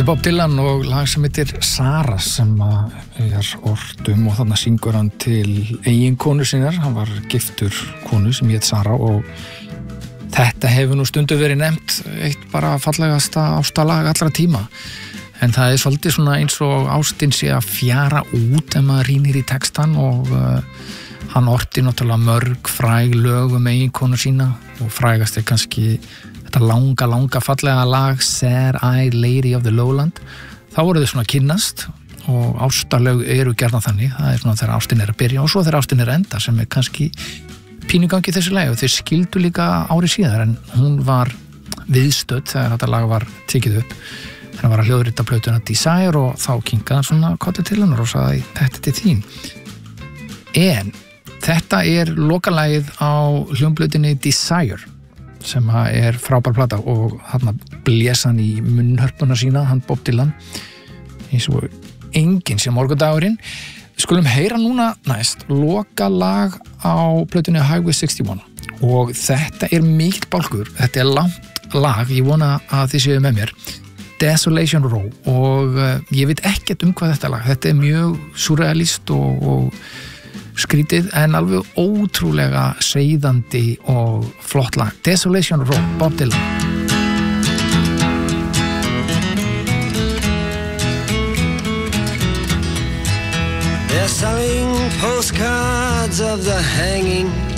Þetta Bob Dylan og lag sem heitir Sara sem ort og þarna syngur hann til eiginkonu sinnar. Hann var giftur konu sem hét Sara og þetta hefur nú stundu verið nefnt eitt bara fallegasta ástalag allra tíma. En það svolítið svona eins og ástin sé að fjara út ef maður rýnir í textan og hann orti náttúrulega mörg fræg lög eiginkonu sína og frægast kannski þetta langa fallega lag Sad Eyed Lady of the Lowland. Þá voru þau svona kynnast og ástarlög eru gjarnan þannig. Það svona þegar ástin að byrja og svo þegar ástin að enda sem kannski pínugangi þessu lagi og þeir skildu líka ári síðar en hún var viðstödd þegar þetta lag var tekið upp. Hann var að hljóðrita plötuna Desire og þá kinkaði hann svona kolli til hennar og sagði þetta til þín. En þetta lokalagið á hljómplötunni Desire sem frábær plata og hann blés hann í munnhörpuna sína, hann Bob Dylan eins og enginn sem morgundagurinn. Skulum heyra núna næst lokalag á plötunni Highway 61 og þetta mikill bálkur, þetta langt lag, ég vona að þið séu með mér. Desolation Row og ég veit ekkert hvað þetta lag, þetta mjög surrealist og skrítið en alveg ótrúlega seiðandi og flott lag. Desolation Row, Bob Dylan. They're selling postcards of the hanging